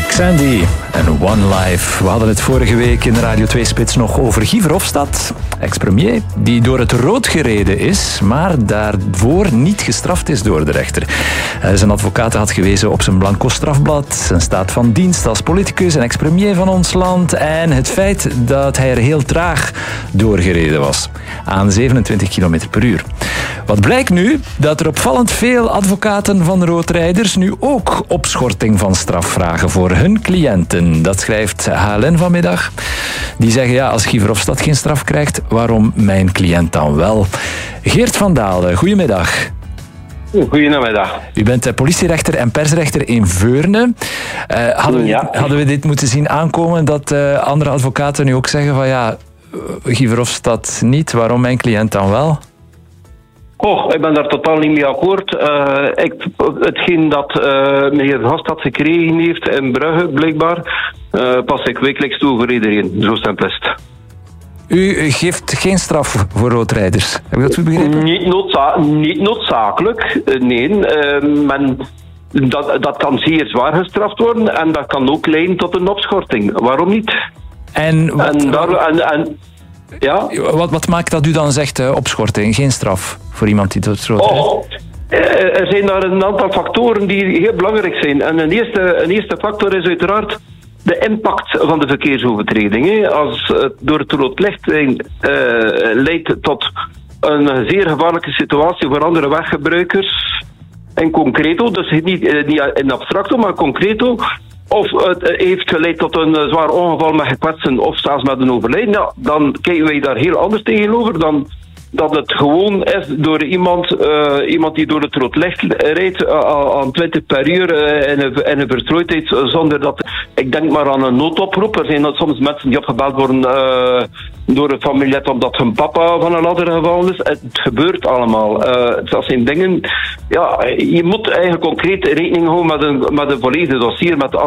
Sandy en One Life. We hadden het vorige week in de Radio 2 Spits nog over Guy Verhofstadt, ex-premier, die door het rood gereden is, maar daarvoor niet gestraft is door de rechter. Zijn advocaat had gewezen op zijn blanco strafblad, zijn staat van dienst als politicus en ex-premier van ons land en het feit dat hij er heel traag doorgereden was, aan 27 km per uur. Wat blijkt nu? Dat er opvallend veel advocaten van roodrijders nu ook opschorting van straf vragen voor hun cliënten. Dat schrijft HLN vanmiddag. Die zeggen, ja, als Guy Verhofstadt geen straf krijgt, waarom mijn cliënt dan wel? Geert van Dalen, goedemiddag. Goedemiddag. U bent politierechter en persrechter in Veurne. Hadden we dit moeten zien aankomen, dat andere advocaten nu ook zeggen van ja, Guy Verhofstadt niet, waarom mijn cliënt dan wel? Ik ben daar totaal niet mee akkoord. Hetgeen dat meneer Verhofstadt gekregen heeft in Brugge, blijkbaar, pas ik wekelijks toe voor iedereen. Zo simpel is het. U geeft geen straf voor roodrijders. Heb ik dat goed begrepen? Niet noodzakelijk, nee. Dat kan zeer zwaar gestraft worden en dat kan ook leiden tot een opschorting. Waarom niet? Wat maakt dat u dan zegt opschorting, geen straf voor iemand die het rood rijdt? Er zijn daar een aantal factoren die heel belangrijk zijn. En een eerste factor is uiteraard de impact van de verkeersovertreding. Als het door het rood licht leidt tot een zeer gevaarlijke situatie voor andere weggebruikers, in concreto, dus niet in abstracto, maar concreto, of het heeft geleid tot een zwaar ongeval met gekwetsten of zelfs met een overlijden, ja, dan kijken wij daar heel anders tegenover dan dat het gewoon is door iemand die door het rood licht rijdt aan 20 per uur in een verstrooidheid, zonder dat... Ik denk maar aan een noodoproep. Er zijn soms mensen die opgebeld worden door een familielid omdat hun papa van een ladder gevallen is. Het gebeurt allemaal. Dat zijn dingen... Ja, je moet eigenlijk concreet rekening houden met een volledig dossier, met